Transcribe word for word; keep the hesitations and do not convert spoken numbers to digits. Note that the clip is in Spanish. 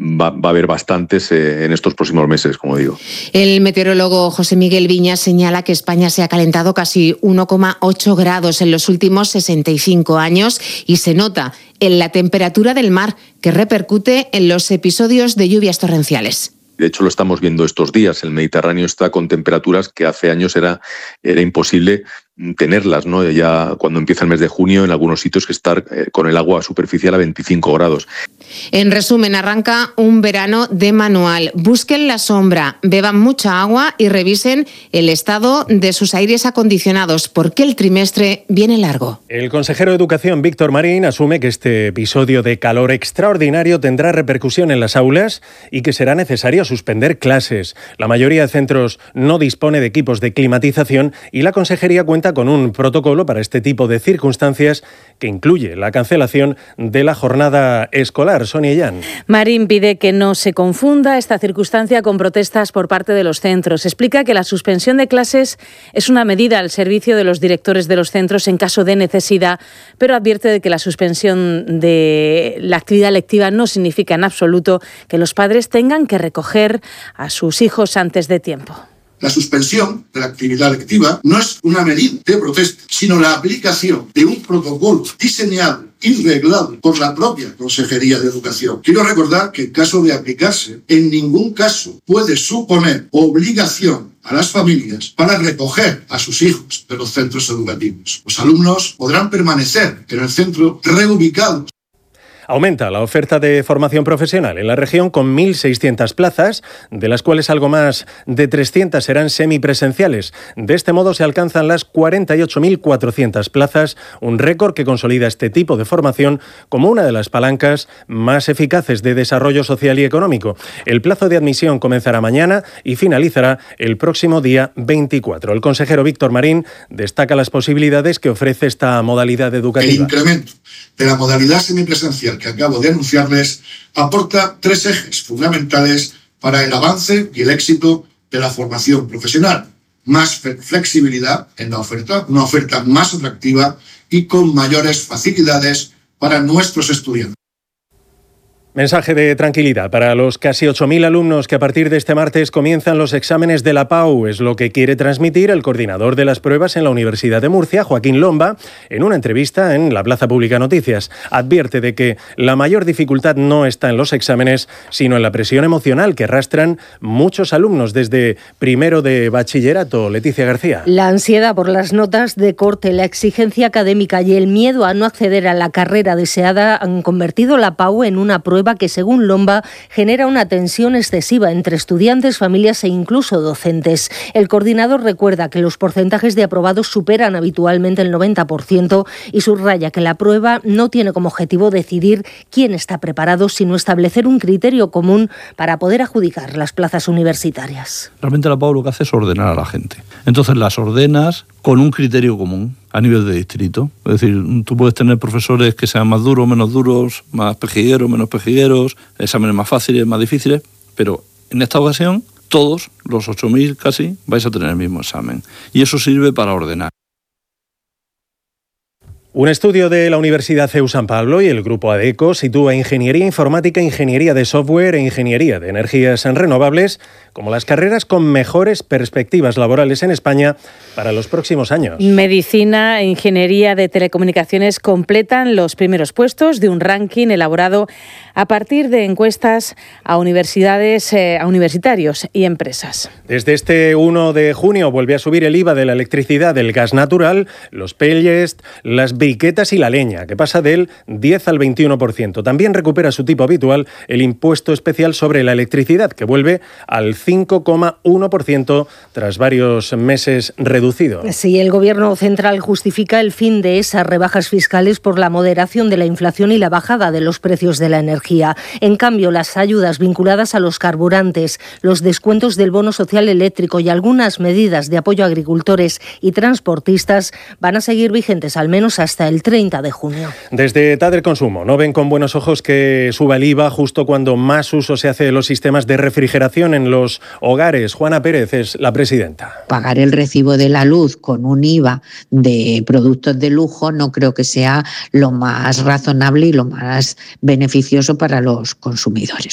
va, va a haber bastantes eh, en estos próximos meses, como digo. El meteorólogo José Miguel Viñas señala que España se ha calentado casi uno coma ocho grados en los últimos sesenta y cinco años y se nota en la temperatura del mar, que repercute en los episodios de lluvias torrenciales. De hecho, lo estamos viendo estos días. El Mediterráneo está con temperaturas que hace años era, era imposible tenerlas, ¿no? Ya cuando empieza el mes de junio, en algunos sitios que estar eh, con el agua superficial a veinticinco grados. En resumen, arranca un verano de manual. Busquen la sombra, beban mucha agua y revisen el estado de sus aires acondicionados, porque el trimestre viene largo. El consejero de Educación, Víctor Marín, asume que este episodio de calor extraordinario tendrá repercusión en las aulas y que será necesario suspender clases. La mayoría de centros no dispone de equipos de climatización y la consejería cuenta con un protocolo para este tipo de circunstancias que incluye la cancelación de la jornada escolar. Sonia Yan. Marín pide que no se confunda esta circunstancia con protestas por parte de los centros. Explica que la suspensión de clases es una medida al servicio de los directores de los centros en caso de necesidad, pero advierte de que la suspensión de la actividad lectiva no significa en absoluto que los padres tengan que recoger a sus hijos antes de tiempo. La suspensión de la actividad lectiva no es una medida de protesta, sino la aplicación de un protocolo diseñado y reglado por la propia Consejería de Educación. Quiero recordar que en caso de aplicarse, en ningún caso puede suponer obligación a las familias para recoger a sus hijos de los centros educativos. Los alumnos podrán permanecer en el centro reubicados. Aumenta la oferta de formación profesional en la región con mil seiscientas plazas, de las cuales algo más de trescientas serán semipresenciales. De este modo se alcanzan las cuarenta y ocho mil cuatrocientas plazas, un récord que consolida este tipo de formación como una de las palancas más eficaces de desarrollo social y económico. El plazo de admisión comenzará mañana y finalizará el próximo día veinticuatro. El consejero Víctor Marín destaca las posibilidades que ofrece esta modalidad educativa. El incremento de la modalidad semipresencial que acabo de anunciarles aporta tres ejes fundamentales para el avance y el éxito de la formación profesional. Más flexibilidad en la oferta, una oferta más atractiva y con mayores facilidades para nuestros estudiantes. Mensaje de tranquilidad para los casi ocho mil alumnos que a partir de este martes comienzan los exámenes de la P A U. Es lo que quiere transmitir el coordinador de las pruebas en la Universidad de Murcia, Joaquín Lomba, en una entrevista en la Plaza Pública Noticias. Advierte de que la mayor dificultad no está en los exámenes, sino en la presión emocional que arrastran muchos alumnos desde primero de bachillerato. Leticia García. La ansiedad por las notas de corte, la exigencia académica y el miedo a no acceder a la carrera deseada han convertido la P A U en una prueba que, según Lomba, genera una tensión excesiva entre estudiantes, familias e incluso docentes. El coordinador recuerda que los porcentajes de aprobados superan habitualmente el noventa por ciento y subraya que la prueba no tiene como objetivo decidir quién está preparado, sino establecer un criterio común para poder adjudicar las plazas universitarias. Realmente la P A U lo que hace es ordenar a la gente. Entonces las ordenas con un criterio común a nivel de distrito. Es decir, tú puedes tener profesores que sean más duros, menos duros, más pejigueros, menos pejigueros, exámenes más fáciles, más difíciles, pero en esta ocasión todos, los ocho mil casi, vais a tener el mismo examen. Y eso sirve para ordenar. Un estudio de la Universidad C E U San Pablo y el Grupo ADECO sitúa ingeniería informática, ingeniería de software e ingeniería de energías renovables como las carreras con mejores perspectivas laborales en España para los próximos años. Medicina e ingeniería de telecomunicaciones completan los primeros puestos de un ranking elaborado a partir de encuestas a universidades, eh, a universitarios y empresas. Desde este uno de junio vuelve a subir el I V A de la electricidad, del gas natural, los pellets, las briquetas y la leña, que pasa del diez al veintiuno por ciento. También recupera su tipo habitual el impuesto especial sobre la electricidad, que vuelve al cinco coma uno por ciento tras varios meses reducido. Sí, el Gobierno central justifica el fin de esas rebajas fiscales por la moderación de la inflación y la bajada de los precios de la energía. En cambio, las ayudas vinculadas a los carburantes, los descuentos del bono social eléctrico y algunas medidas de apoyo a agricultores y transportistas van a seguir vigentes al menos hasta el treinta de junio. Desde Tader Consumo no ven con buenos ojos que suba el I V A justo cuando más uso se hace de los sistemas de refrigeración en los hogares. Juana Pérez es la presidenta. Pagar el recibo de la luz con un I V A de productos de lujo no creo que sea lo más razonable y lo más beneficioso para los consumidores.